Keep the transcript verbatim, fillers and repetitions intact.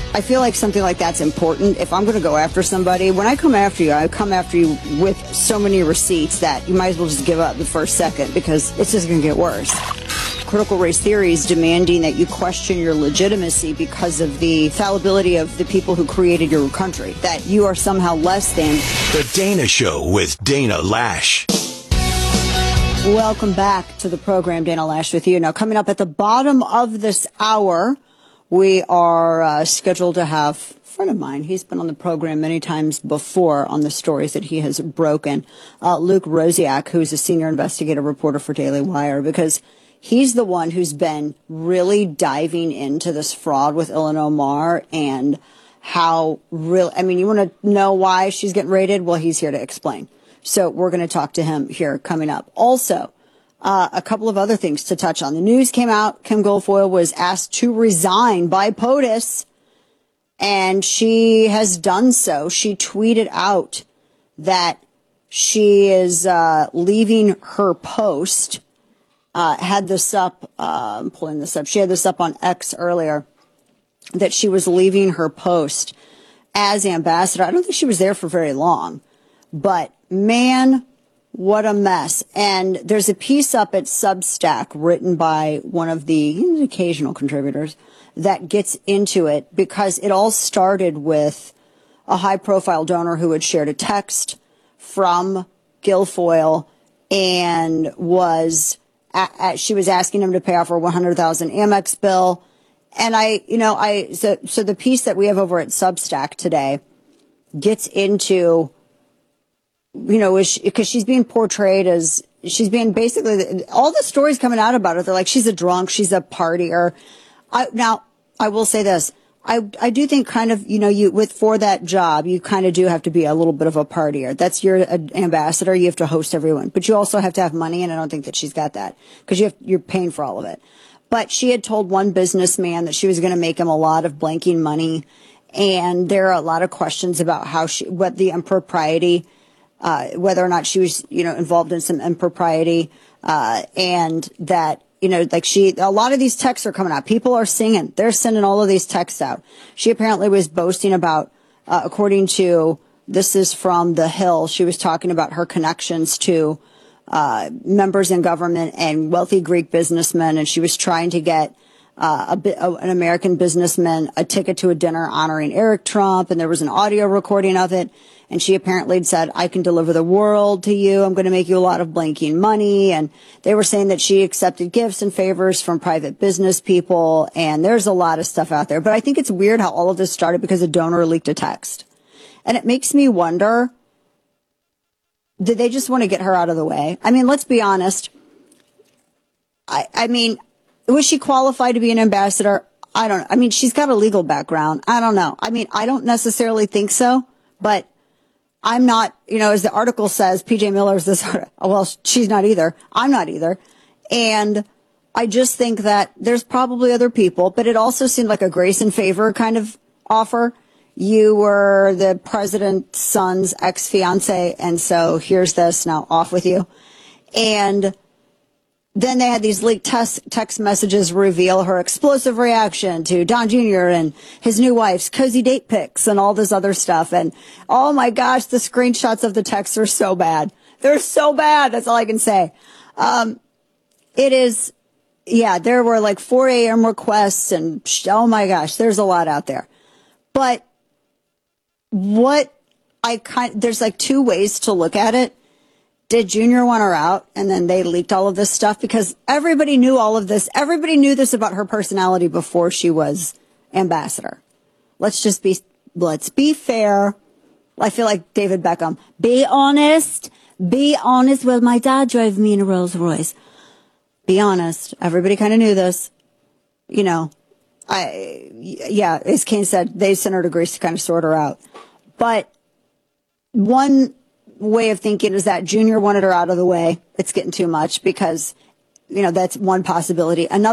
I feel like something like that's important. If I'm going to go after somebody, when I come after you, I come after you with so many receipts that you might as well just give up the first second, because it's just going to get worse. Critical race theory is demanding that you question your legitimacy because of the fallibility of the people who created your country, that you are somehow less than. The Dana Show with Dana Lash. Welcome back to the program. Dana Lash with you. Now, coming up at the bottom of this hour, we are uh, scheduled to have a friend of mine. He's been on the program many times before on the stories that he has broken. Uh, Luke Rosiak, who's a senior investigative reporter for Daily Wire, because he's the one who's been really diving into this fraud with Ilhan Omar and how real. I mean, you want to know why she's getting raided? Well, he's here to explain. So we're going to talk to him here coming up. Also, Uh, a couple of other things to touch on. The news came out. Kim Guilfoyle was asked to resign by POTUS, and she has done so. She tweeted out that she is uh, leaving her post. Uh, had this up, uh, I'm pulling this up. She had this up on X earlier, that she was leaving her post as ambassador. I don't think she was there for very long, but man, what a mess. And there's a piece up at Substack written by one of the occasional contributors that gets into it, because it all started with a high-profile donor who had shared a text from Guilfoyle and was a- a- she was asking him to pay off her one hundred thousand Amex bill. And I, you know, I so so the piece that we have over at Substack today gets into, you know, because she's being portrayed as, she's being basically, all the stories coming out about her, they're like, she's a drunk, she's a partier. I, now, I will say this. I, I do think kind of, you know, you, with, for that job, you kind of do have to be a little bit of a partier. That's your uh, ambassador. You have to host everyone, but you also have to have money. And I don't think that she's got that, because you have, you're paying for all of it. But she had told one businessman that she was going to make him a lot of blanking money. And there are a lot of questions about how she, what the impropriety, Uh, whether or not she was, you know, involved in some impropriety, uh, and that, you know, like she, a lot of these texts are coming out. People are singing. They're sending all of these texts out. She apparently was boasting about, uh, according to, this is from The Hill, she was talking about her connections to, uh, members in government and wealthy Greek businessmen. And she was trying to get, uh, a bit, uh, an American businessman a ticket to a dinner honoring Eric Trump. And there was an audio recording of it. And she apparently had said, I can deliver the world to you. I'm going to make you a lot of blanking money. And they were saying that she accepted gifts and favors from private business people. And there's a lot of stuff out there. But I think it's weird how all of this started because a donor leaked a text. And it makes me wonder, did they just want to get her out of the way? I mean, let's be honest. I, I mean, was she qualified to be an ambassador? I don't know. I mean, she's got a legal background. I don't know. I mean, I don't necessarily think so, but I'm not, you know, as the article says, P J Miller's this, well, she's not either. I'm not either. And I just think that there's probably other people, but it also seemed like a grace and favor kind of offer. You were the president's son's ex-fiance, and so here's this, now off with you. And then they had these leaked text, text messages reveal her explosive reaction to Don Junior and his new wife's cozy date pics and all this other stuff. And oh my gosh, the screenshots of the texts are so bad. They're so bad. That's all I can say. Um, it is, yeah, there were like four a.m. requests and oh my gosh, there's a lot out there. But what I kind, there's like two ways to look at it. Did Junior want her out and then they leaked all of this stuff? Because everybody knew all of this. Everybody knew this about her personality before she was ambassador. Let's just be, let's be fair. I feel like David Beckham. Be honest. Be honest. Well, my dad drove me in a Rolls Royce. Be honest. Everybody kind of knew this. You know, I, yeah, as Kane said, they sent her to Greece to kind of sort her out. But one way of thinking is that Junior wanted her out of the way. It's getting too much because, you know, that's one possibility. Another